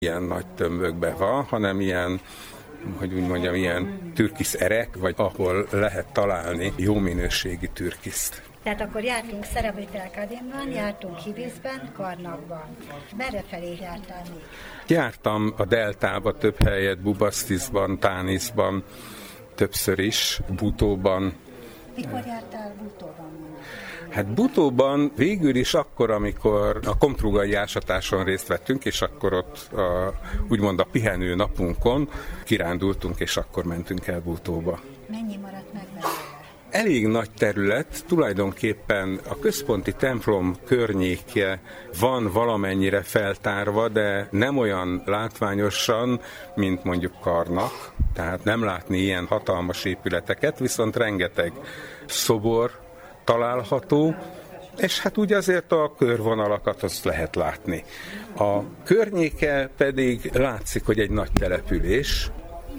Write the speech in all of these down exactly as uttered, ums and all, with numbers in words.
ilyen nagy tömbökben van, hanem ilyen, hogy úgy mondjam, ilyen türkisz erek, vagy ahol lehet találni jó minőségi türkiszt. Tehát akkor jártunk Szerebrit Akadémban, jártunk Hibisben, Karnakban. Merre felé jártál még? Jártam a Deltába több helyet, Bubasztiszban, Tániszban, többször is, Butóban. Mikor jártál Butóban? Hát Butóban végül is akkor, amikor a komtrúgai ásatáson részt vettünk, és akkor ott a, úgymond a pihenő napunkon kirándultunk, és akkor mentünk el Butóba. Mennyi maradt meg belőle? Elég nagy terület, tulajdonképpen a központi templom környéke van valamennyire feltárva, de nem olyan látványosan, mint mondjuk Karnak, tehát nem látni ilyen hatalmas épületeket, viszont rengeteg szobor található, és hát úgy azért a körvonalakat azt lehet látni. A környéke pedig látszik, hogy egy nagy település,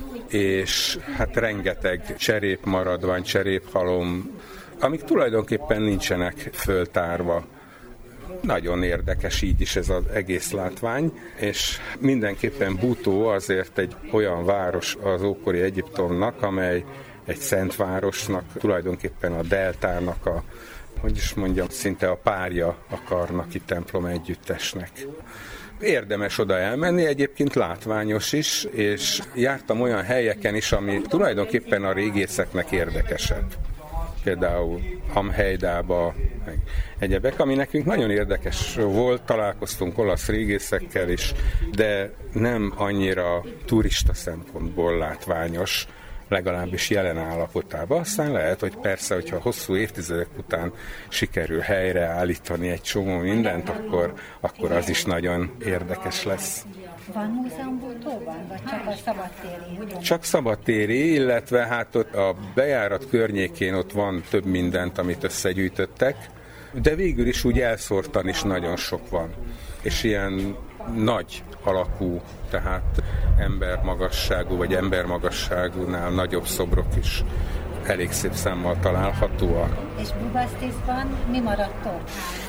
és hát rengeteg cserépmaradvány, cseréphalom, amik tulajdonképpen nincsenek föltárva. Nagyon érdekes így is ez az egész látvány, és mindenképpen Butó azért egy olyan város az ókori Egyiptomnak, amely egy szent városnak, tulajdonképpen a deltának a, hogy is mondjam, szinte a párja a karnaki templom együttesnek. Érdemes oda elmenni, egyébként látványos is, és jártam olyan helyeken is, ami tulajdonképpen a régészeknek érdekesebb. Például Amhejdába, meg egyebek, ami nekünk nagyon érdekes volt, találkoztunk olasz régészekkel is, de nem annyira turista szempontból látványos, legalábbis jelen állapotában. Aztán lehet, hogy persze, hogyha hosszú évtizedek után sikerül helyreállítani egy csomó mindent, akkor, akkor az is nagyon érdekes lesz. Van múzeum Butóban, vagy csak a szabadtéri? Csak szabadtéri, illetve hát ott a bejárat környékén ott van több mindent, amit összegyűjtöttek, de végül is úgy elszórtan is nagyon sok van. És ilyen nagy alakú, tehát embermagasságú, vagy embermagasságúnál nagyobb szobrok is elég szép számmal találhatóak. És Bubasztiszban mi maradt ott?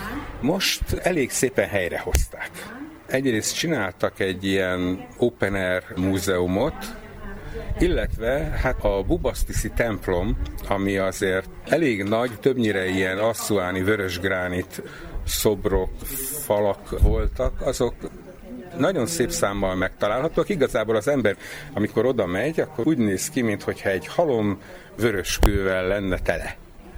Most elég szépen helyrehozták. Egyrészt csináltak egy ilyen open air múzeumot, illetve hát a bubasztiszi templom, ami azért elég nagy, többnyire ilyen asszuáni vörösgránit szobrok, falak voltak, azok nagyon szép számmal megtalálhatóak. Igazából az ember, amikor oda megy, akkor úgy néz ki, mintha egy halom vöröskővel lenne tele.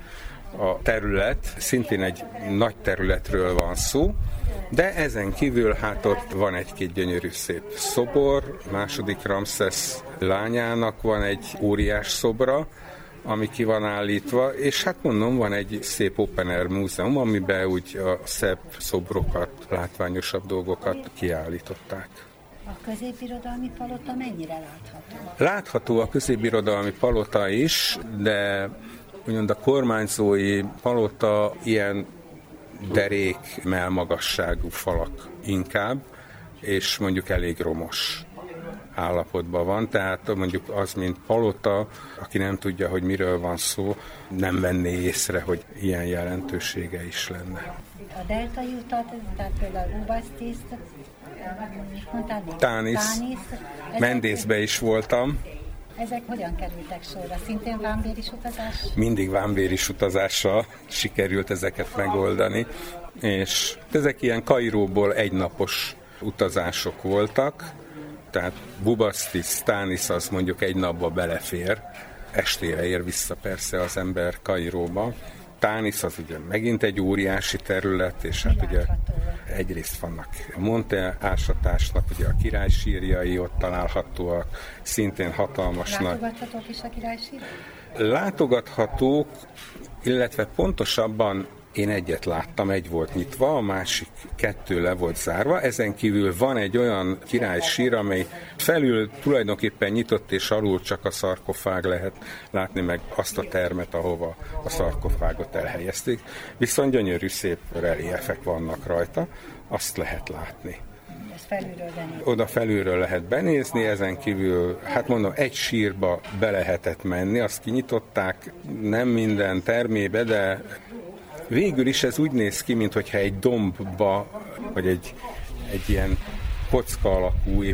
A terület, szintén egy nagy területről van szó, de ezen kívül hát ott van egy-két gyönyörű szép szobor, második Ramszesz lányának van egy óriás szobra, ami ki van állítva, és hát mondom, van egy szép open air múzeum, amiben úgy a szebb szobrokat, látványosabb dolgokat kiállították. A középbirodalmi palota mennyire látható? Látható a középbirodalmi palota is, de úgymond a kormányzói palota ilyen derék, melmagasságú falak inkább, és mondjuk elég romos állapotban van, tehát mondjuk az, mint palota, aki nem tudja, hogy miről van szó, nem venné észre, hogy ilyen jelentősége is lenne. A deltai utat, tehát például Bubasztiszt, Tánisz, Mendészbe is voltam. Ezek hogyan kerültek sorra? Szintén vámbéris utazás? Mindig vámbéris utazással sikerült ezeket megoldani, és ezek ilyen Kairóból egynapos utazások voltak, tehát Bubasztisz, Tánisz az mondjuk egy napba belefér, estére ér vissza persze az ember Kairóba. Tánisz az ugye megint egy óriási terület, és hát ugye egyrészt vannak a Monte ásatásnak, ugye a király sírjai ott találhatóak, szintén hatalmasnak. Látogathatók is a király sírjai? Látogathatók, illetve pontosabban én egyet láttam, egy volt nyitva, a másik kettő le volt zárva. Ezen kívül van egy olyan király sír, amely felül tulajdonképpen nyitott, és alul csak a szarkofág lehet látni, meg azt a termet, ahova a szarkofágot elhelyezték. Viszont gyönyörű szép reliefek vannak rajta, azt lehet látni. Felülről Oda felülről lehet benézni, ezen kívül, hát mondom, egy sírba be lehetett menni, azt kinyitották, nem minden termébe, de végül is ez úgy néz ki, mintha egy dombba, vagy egy, egy ilyen kocka alakú